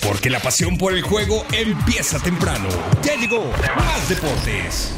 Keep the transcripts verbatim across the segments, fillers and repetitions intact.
Porque la pasión por el juego empieza temprano. Ya llegó Más Deportes.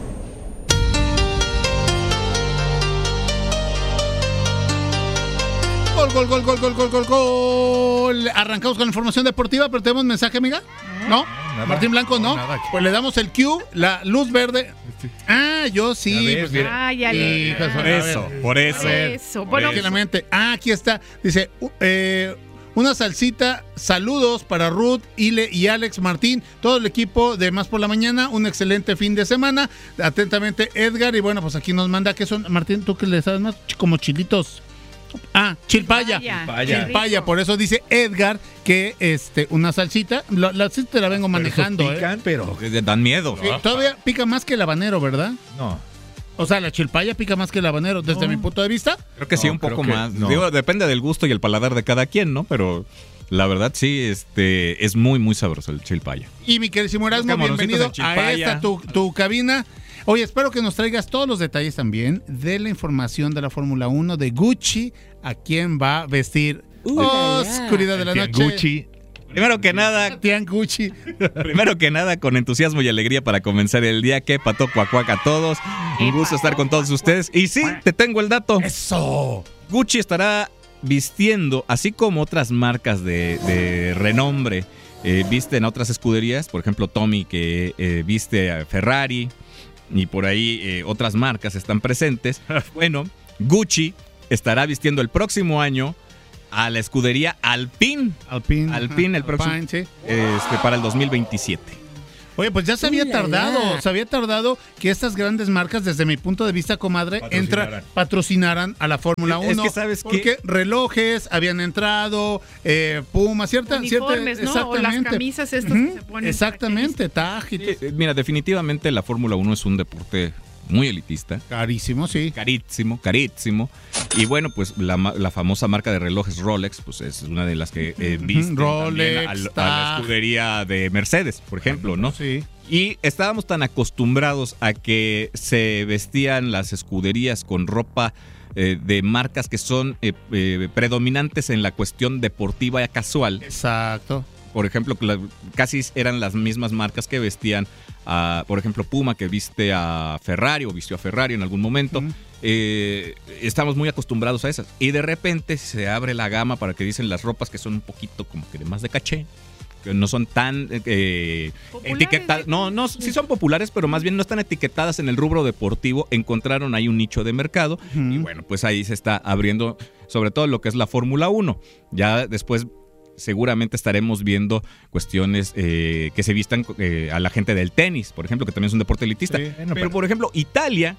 Gol, gol, gol, gol, gol, gol, gol, gol. Arrancamos con la información deportiva, pero tenemos mensaje, amiga. ¿No? Nada, Martín Blanco, ¿no? nada. Pues le damos el cue, la luz verde. Ah, yo sí. Ya ves, pues, mira. Ah, ya le. Hijas, Por a ver. eso, por eso. Eso. Bueno, Tranquilamente. Ah, aquí está. Dice, uh, eh, una salsita. Saludos para Ruth, Ile y Alex Martín, todo el equipo de Más por la Mañana. Un excelente fin de semana. Atentamente, Edgar. Y bueno, pues aquí nos manda que son, Martín, tú que le sabes más, como chilitos. Ah, chilpaya. Chilpaya. Chilpaya, por eso dice Edgar que este una salsita. La, la salsita te la vengo manejando, Pero pican, ¿eh? pero Dan miedo. Sí, todavía pica más que el habanero, ¿verdad? no. O sea, la chilpaya pica más que el habanero, desde No. mi punto de vista. Creo que sí, No, un poco creo que más. no. Digo, depende del gusto y el paladar de cada quien, ¿no? Pero la verdad sí, este, es muy, muy sabroso el chilpaya. Y mi queridísimo Erasmo, camaroncitos bienvenido en chilpaya. a esta tu, tu cabina. Oye, espero que nos traigas todos los detalles también de la información de la Fórmula uno, de Gucci, a quién va a vestir. Oh, oscuridad de la noche. Gucci. Primero que nada, Tian Gucci. primero que nada, con entusiasmo y alegría para comenzar el día. Que pato cuacuaca a todos. Un gusto estar con todos ustedes. Y sí, te tengo el dato. Eso. Gucci estará vistiendo, así como otras marcas de, de renombre, eh, visten a otras escuderías. Por ejemplo, Tommy, que eh, viste a Ferrari, y por ahí eh, otras marcas están presentes. Bueno, Gucci estará vistiendo el próximo año a la escudería Alpine. Alpine. Alpine el próximo, Alpine, sí. este, para el dos mil veintisiete. Oye, pues ya se había tardado, se había tardado que estas grandes marcas, desde mi punto de vista, comadre, Patrocinaran. entra, patrocinaran a la Fórmula Es uno. que, ¿sabes qué? Porque relojes habían entrado, eh, Puma, cierta, uniformes, cierta, ¿no? O las camisas estas Ujú, que se ponen. exactamente, Taj y todo. Eh, Mira, definitivamente la Fórmula uno es un deporte muy elitista. Carísimo, sí. Carísimo, carísimo. Y bueno, pues la, ma- la famosa marca de relojes Rolex, pues es una de las que eh, visten Rolex, también a, a la Tag. escudería de Mercedes, por ejemplo, ¿no? Sí. Y estábamos tan acostumbrados a que se vestían las escuderías con ropa eh, de marcas que son eh, eh, predominantes en la cuestión deportiva y casual. Exacto. Por ejemplo, la- casi eran las mismas marcas que vestían a, por ejemplo, Puma, que viste a Ferrari o vistió a Ferrari en algún momento. Ujú. Eh, estamos muy acostumbrados a esas. Y de repente se abre la gama para que dicen las ropas que son un poquito como que de más de caché, que no son tan eh, Populares, etiquetadas. No, no, sí son populares, pero más bien no están etiquetadas en el rubro deportivo. Encontraron ahí un nicho de mercado. Ujú. Y bueno, pues ahí se está abriendo sobre todo lo que es la Fórmula uno. Ya después seguramente estaremos viendo cuestiones eh, que se vistan eh, a la gente del tenis, por ejemplo, que también es un deporte elitista. Sí, pero, pero- por ejemplo, Italia,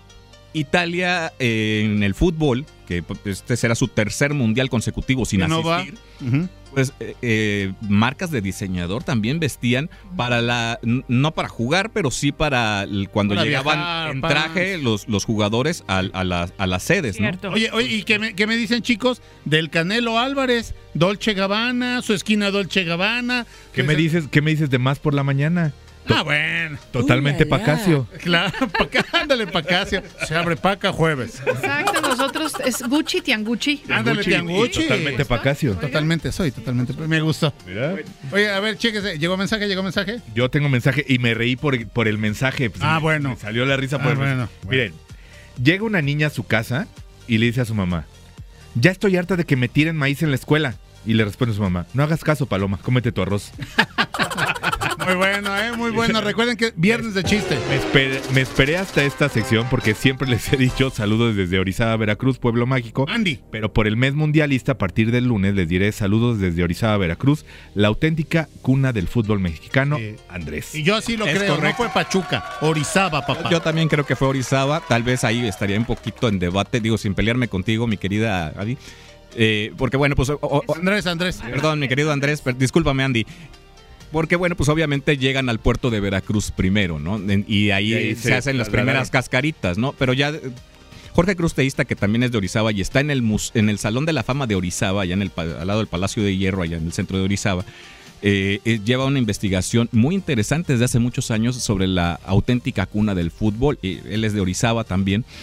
Italia eh, en el fútbol, que este será su tercer mundial consecutivo sin Que no va. asistir, Ujú. pues eh, eh, marcas de diseñador también vestían para la, n- no para jugar, pero sí para el- cuando Para llegaban viajar, en para- traje los, los jugadores a, a las, a las sedes, ¿no? Cierto. Oye, oye, ¿y qué me, qué me dicen, chicos? Del Canelo Álvarez, Dolce Gabbana, su esquina Dolce Gabbana. ¿Qué me dices, qué me dices de Más por la Mañana? Ah, bueno. Totalmente Pacasio. Claro, pa' acá, ándale, Pacacio. Se abre Paca jueves. Exacto, nosotros es Gucci, Tiangucci. Ándale, Tiangucci. Totalmente Pacasio. Totalmente, soy totalmente. Me gustó. Mira. Oye, a ver, chéquese. ¿Llegó mensaje? ¿Llegó mensaje? Yo tengo mensaje y me reí por, por el mensaje. Pues, Ah, me- bueno. Me salió la risa Ah, por el bueno, mensaje. bueno. Miren, llega una niña a su casa y le dice a su mamá: ya estoy harta de que me tiren maíz en la escuela. Y le responde a su mamá: no hagas caso, Paloma, cómete tu arroz. Muy bueno, ¿eh? Muy bueno. Recuerden que viernes de chiste. Me esperé, me esperé hasta esta sección porque siempre les he dicho saludos desde Orizaba, Veracruz, Pueblo Mágico. Andy. Pero por el mes mundialista, a partir del lunes, les diré saludos desde Orizaba, Veracruz, la auténtica cuna del fútbol mexicano, Sí. Andrés. Y yo así lo Es creo. correcto. No fue Pachuca, Orizaba, papá. Yo también creo que fue Orizaba. Tal vez ahí estaría un poquito en debate, digo, sin pelearme contigo, mi querida Adi. Eh, porque bueno, pues... o- o- Andrés, Andrés. perdón, mi querido Andrés, per- discúlpame, Andy. Porque bueno, pues obviamente llegan al puerto de Veracruz primero, ¿no? En- Y ahí, Y ahí se, se hacen las trasladaron. primeras cascaritas, ¿no? Pero ya... eh, Jorge Cruz Teísta, que también es de Orizaba y está en el, mus- en el Salón de la Fama de Orizaba, allá en el, pa- al lado del Palacio de Hierro, allá en el centro de Orizaba, eh, eh, lleva una investigación muy interesante desde hace muchos años sobre la auténtica cuna del fútbol. Y él es de Orizaba también.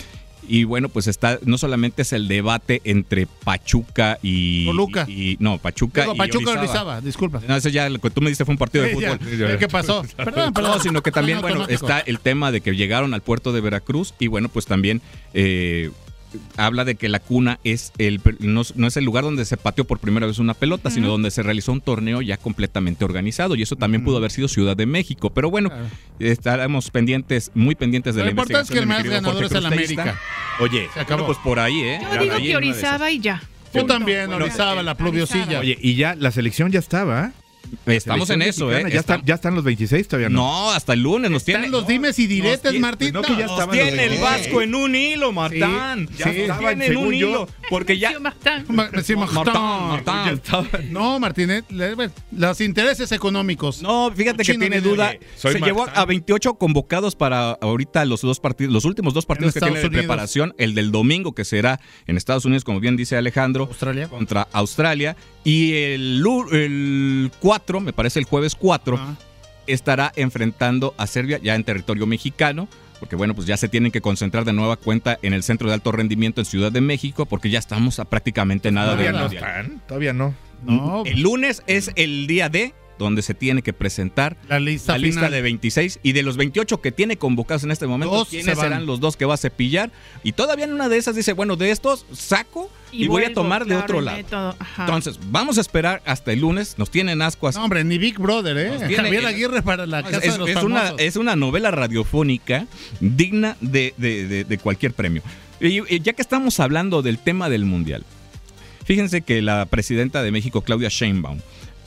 Y bueno, pues está, no solamente es el debate entre Pachuca y... Toluca. Y, y- no, Pachuca Digo, y Pachuca Orizaba. Orizaba, disculpa. No, eso ya lo que tú me diste fue un partido de Sí, ya. fútbol. ¿Qué pasó? Perdón, perdón. No, sino que también, Tan bueno, automático. está el tema de que llegaron al puerto de Veracruz y bueno, pues también eh, habla de que la cuna es el no, no es el lugar donde se pateó por primera vez una pelota, sino donde se realizó un torneo ya completamente organizado y eso también pudo haber sido Ciudad de México. Pero bueno, Claro. estaremos pendientes, muy pendientes de Lo la importante es que el investigación. más de mi querido ganador es Jorge el Cruz América. Teísta. Oye, Se acabó. Bueno, pues por ahí, ¿eh? Yo digo Ahí que en una de esas. Orizaba y ya. Yo Punto. también, Bueno, Orizaba, la pluviosilla. oye, y ya la selección ya estaba, ¿eh? Estamos en Selección eso, ¿eh? mexicana, Ya, están, ya están los veintiséis, todavía no. No, hasta el lunes nos Están tiene. los dimes y diretes, tiene- Martín. no, que ya No, estaban Tiene los el veintiséis. Vasco en un hilo, Martán. Sí, ya sí. estaban en Según un yo. hilo. Porque ya. Sí, Martán. Ma- sí, Martán, Martán. Martán. Ya estaban. No, Martínez, le- los intereses económicos. No, fíjate que Chino tiene dinero. duda. Oye, soy Se llevó Martán. a veintiocho convocados para ahorita los dos partidos, los últimos dos partidos que Estados tiene de Unidos. preparación. El del domingo, que será en Estados Unidos, como bien dice Alejandro, Australia. contra Australia. Y el, lu- el cuatro, me parece el jueves cuatro, Ah. estará enfrentando a Serbia ya en territorio mexicano. Porque bueno, pues ya se tienen que concentrar de nueva cuenta en el Centro de Alto Rendimiento en Ciudad de México, porque ya estamos a prácticamente nada de Todavía no mundial. están, todavía no. No, El lunes es el día D, donde se tiene que presentar la lista la lista final. de veintiséis y de los veintiocho que tiene convocados en este momento, Dos ¿quiénes se van. serán los dos que va a cepillar? Y todavía en una de esas dice, bueno, de estos saco y, voy a vuelvo, tomar de claro, otro y lado. meto, ajá. Entonces, vamos a esperar hasta el lunes. Nos tienen ascuas. No, hombre, ni Big Brother, ¿eh? Nos tiene- Javier Aguirre para la Casa es, de los es una, Famosos. es una novela radiofónica digna de, de- de- de cualquier premio. Y, y ya que estamos hablando del tema del Mundial, fíjense que la presidenta de México, Claudia Sheinbaum,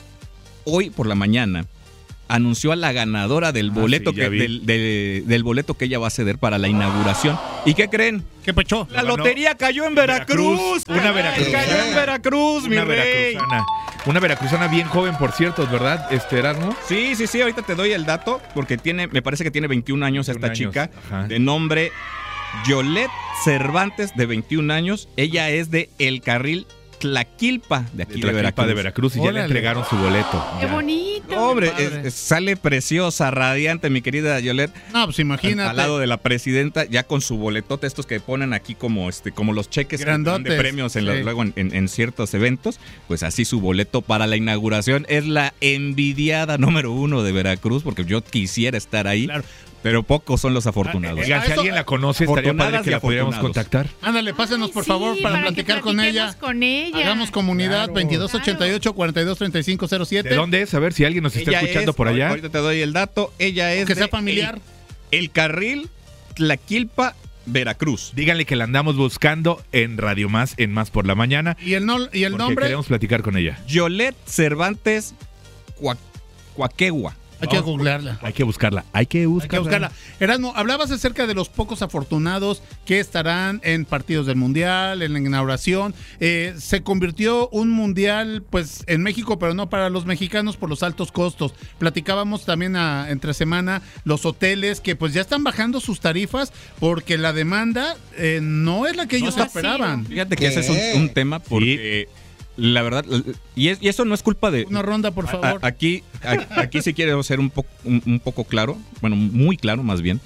hoy por la mañana anunció a la ganadora del Ah, boleto sí, ya que, vi. del, de- del boleto que ella va a ceder para la inauguración. ¿Y qué creen? ¿Qué pecho? La ganó lotería cayó en Veracruz. Veracruz. Una Caray, veracruzana. Cayó en Veracruz, mi Una rey. veracruzana. Una veracruzana bien joven, por cierto, ¿verdad, este Erasmo? Sí, sí, sí, ahorita te doy el dato porque tiene, me parece que tiene veintiún años esta veintiún chica, años, ajá. de nombre Yolette Cervantes, de veintiún años. Ella es de El Carril Tlaquilpa, de aquí de, De Veracruz. de Veracruz y ya le Órale. entregaron su boleto. Qué Ya. bonito. Hombre, Padre. es- es- sale preciosa, radiante, mi querida Yolette. No, pues Al, imagínate. al lado de la presidenta, ya con su boletote, estos que ponen aquí como este, como los cheques que dan de Grandotes, premios en los- sí. luego en, en- en ciertos eventos, pues así su boleto para la inauguración es la envidiada número uno de Veracruz, porque yo quisiera estar ahí, Claro. pero pocos son los afortunados. Oigan, si Eso- alguien la conoce, estaría padre Afortunadas que y la pudiéramos afortunados. contactar. Ándale, pásenos por Sí, favor para, que platicar con ella. platiquemos con ella. Hagamos comunidad Claro. veintidós ochenta y ocho, cuarenta y dos treinta y cinco cero siete. ¿De dónde es? A ver si alguien nos está Ella escuchando es- por allá. Ahorita te doy el dato. Ella es Que sea de familiar. El, el Carril Tlaquilpa, Veracruz. Díganle que la andamos buscando en Radio Más, en Más por la Mañana. Y el, no, y el porque nombre, queremos platicar con ella. Yolette Cervantes Cua- Cuaquegua. hay que No. googlearla. Hay que buscarla. Hay que Hay buscarla. que buscarla. Erasmo, hablabas acerca de los pocos afortunados que estarán en partidos del Mundial, en la inauguración. Eh, se convirtió un Mundial, pues, en México, pero no para los mexicanos por los altos costos. Platicábamos también a- entre semana los hoteles que, pues, ya están bajando sus tarifas porque la demanda eh, no es la que ellos No, esperaban. Fíjate que ese es un, un tema porque la verdad, y, es- y eso no es culpa de... Una ronda, por a- favor. a- aquí, a- aquí sí quiero ser un, poco un, un poco claro, bueno, muy claro más bien.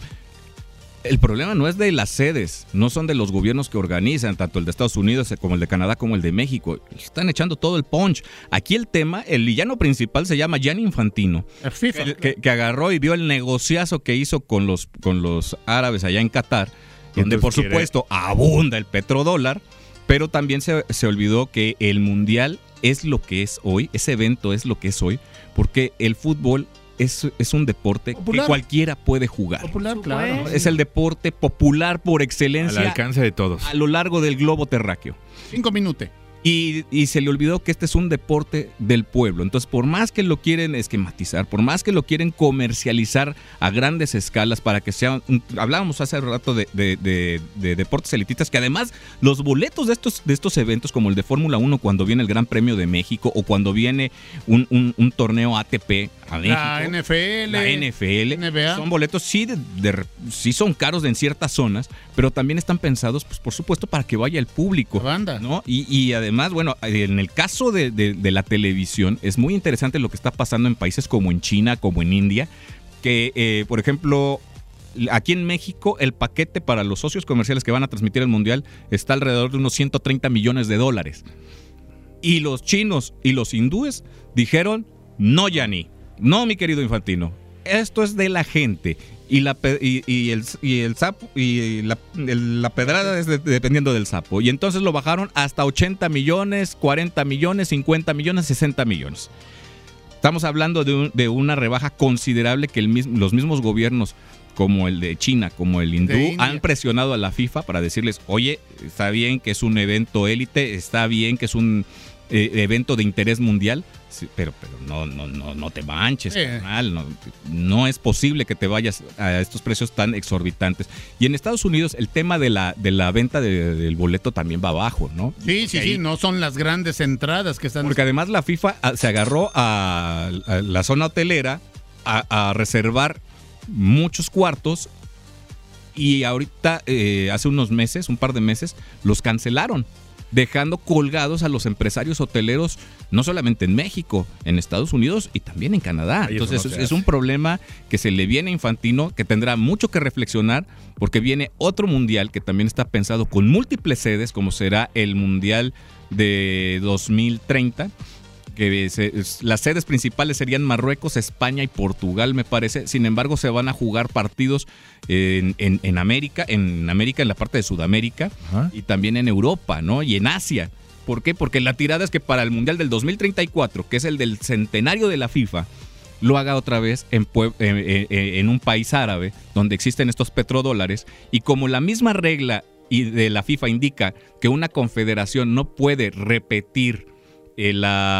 El problema no es de las sedes, no son de los gobiernos que organizan, tanto el de Estados Unidos como el de Canadá como el de México. Están echando todo el punch. Aquí el tema, el villano principal se llama Gianni Infantino, El FIFA. que, que- que agarró y vio el negociazo que hizo con los, con los árabes allá en Qatar, Y donde por entonces quiere- supuesto abunda el petrodólar, pero también se, se olvidó que el mundial es lo que es hoy, ese evento es lo que es hoy, porque el fútbol es, es un deporte Popular. que cualquiera puede jugar. Popular, Por claro. supuesto. Es el deporte popular por Al excelencia alcance de todos. a lo largo del globo terráqueo. Cinco minutos. Y, y se le olvidó que este es un deporte del pueblo. Entonces, por más que lo quieren esquematizar, por más que lo quieren comercializar a grandes escalas para que sea... un- hablábamos hace rato de, de- de- de deportes elitistas, que además los boletos de estos, de estos eventos, como el de Fórmula uno, cuando viene el Gran Premio de México o cuando viene un, un- un torneo A T P a México... La N F L. La N F L, N B A. son boletos, sí, de, de- sí son caros en ciertas zonas, pero también están pensados, pues por supuesto, para que vaya el público. La banda. ¿No? Y, y además, bueno, en el caso de, de- de la televisión, es muy interesante lo que está pasando en países como en China, como en India, que, eh, por ejemplo, Aquí en México, el paquete para los socios comerciales que van a transmitir el Mundial está alrededor de unos ciento treinta millones de dólares. Y los chinos y los hindúes dijeron, no, Yanni, no, mi querido Infantino, esto es de la gente. Y la y, y el y el sapo y la, el, la pedrada es de, dependiendo del sapo. Y entonces lo bajaron hasta ochenta millones, cuarenta millones, cincuenta millones, sesenta millones. Estamos hablando de, un, de una rebaja considerable que el mismo, los mismos gobiernos como el de China, como el hindú, han presionado a la FIFA para decirles, oye, está bien que es un evento élite, está bien que es un eh, evento de interés mundial, sí, pero, pero no, no, no, no te manches, eh. carnal, no, no es posible que te vayas a estos precios tan exorbitantes. Y en Estados Unidos el tema de la, de la venta de, del boleto también va abajo, ¿no? Sí, porque sí, ahí, sí, no son las grandes entradas que están... Porque además la FIFA se agarró a, a la zona hotelera a, a reservar muchos cuartos y ahorita, eh, hace unos meses, un par de meses, los cancelaron, dejando colgados a los empresarios hoteleros, no solamente en México, en Estados Unidos y también en Canadá. Ay, Entonces no es, es un problema que se le viene a Infantino, que tendrá mucho que reflexionar, porque viene otro mundial que también está pensado con múltiples sedes, como será el Mundial de dos mil treinta, que se, las sedes principales serían Marruecos, España y Portugal, me parece. Sin embargo, se van a jugar partidos en, en, en América, en América, en la parte de Sudamérica, ajá, y también en Europa, ¿no? Y en Asia. ¿Por qué? Porque la tirada es que para el Mundial del dos mil treinta y cuatro, que es el del centenario de la FIFA, lo haga otra vez en, en, en un país árabe donde existen estos petrodólares, y como la misma regla y de la FIFA indica que una confederación no puede repetir El,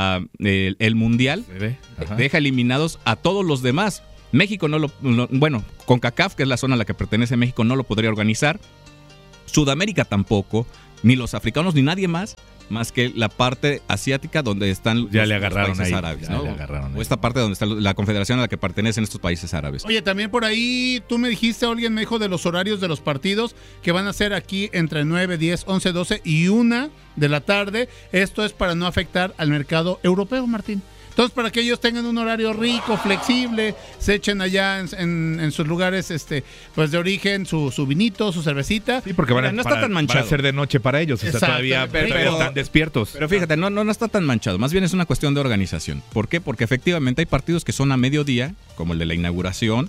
el, el mundial, deja eliminados a todos los demás. México no lo, no, bueno, CONCACAF, que es la zona a la que pertenece México, no lo podría organizar. Sudamérica tampoco, ni los africanos, ni nadie más, más que la parte asiática donde están ya los, le agarraron los países ahí, árabes, ya ¿no? le agarraron o esta parte donde está la confederación a la que pertenecen estos países árabes. Oye, también por ahí tú me dijiste, alguien me dijo de los horarios de los partidos que van a ser aquí entre nueve, diez, once, doce y una de la tarde. Esto es para no afectar al mercado europeo, Martín. Entonces, para que ellos tengan un horario rico, flexible, se echen allá en, en, en sus lugares este, pues de origen, su, su vinito, su cervecita. Sí, porque van a, no está para, tan manchado. van a ser de noche para ellos, o sea, todavía pero, pero, están despiertos. Pero fíjate, no, no, no está tan manchado, más bien es una cuestión de organización. ¿Por qué? Porque efectivamente hay partidos que son a mediodía, como el de la inauguración,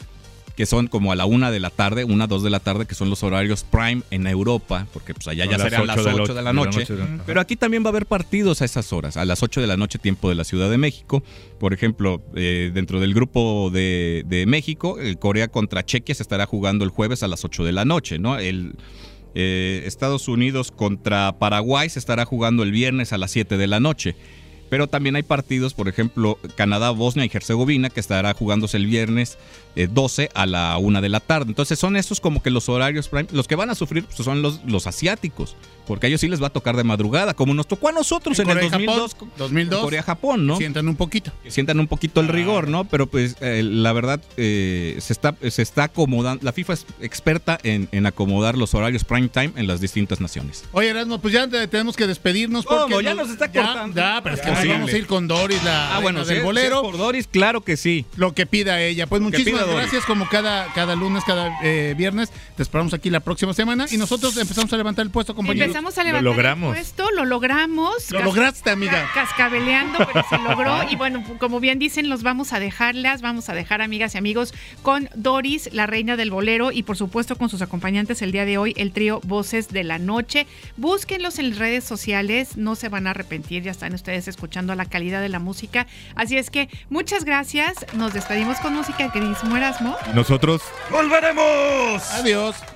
que son como a la una de la tarde, una, dos de la tarde, que son los horarios prime en Europa, porque pues allá ya serán las ocho de la noche. Pero aquí también va a haber partidos a esas horas, a las ocho de la noche, tiempo de la Ciudad de México. Por ejemplo, eh, dentro del grupo de, de México, el Corea contra Chequia se estará jugando el jueves a las ocho de la noche, ¿no? El eh, Estados Unidos contra Paraguay se estará jugando el viernes a las siete de la noche. Pero también hay partidos, por ejemplo, Canadá, Bosnia y Herzegovina, que estará jugándose el viernes eh, doce a la una de la tarde. Entonces son estos como que los horarios prime. Los que van a sufrir pues, son los, los asiáticos, porque a ellos sí les va a tocar de madrugada, como nos tocó a nosotros en, en el dos mil dos, dos mil dos, Corea-Japón, ¿no? Sientan un poquito. Sientan un poquito el rigor, ¿no? Pero pues eh, la verdad eh, se está se está acomodando. La FIFA es experta en, en acomodar los horarios prime time en las distintas naciones. Oye, Erasmo, pues ya tenemos que despedirnos. ¿Cómo? Porque Ya nos está cortando. Ya, pero es que ya, nos vamos a ir con Doris, la ah, bueno, del si bolero. Si es por Doris, claro que sí. Lo que pida ella. Pues muchísimas gracias, como cada, cada lunes, cada eh, viernes. Te esperamos aquí la próxima semana y nosotros empezamos a levantar el puesto, compañeros. Empezamos a levantar lo logramos. el puesto, lo logramos. Lo lograste, amiga. Cascabeleando, pero se logró. Y bueno, como bien dicen, los vamos a dejarlas, vamos a dejar, amigas y amigos, con Doris, la reina del bolero, y por supuesto con sus acompañantes el día de hoy, el trío Voces de la Noche. Búsquenlos en redes sociales, no se van a arrepentir, ya están ustedes escuchando la calidad de la música. Así es que muchas gracias, nos despedimos con música, queridísimo Erasmo. Nosotros volveremos. Adiós.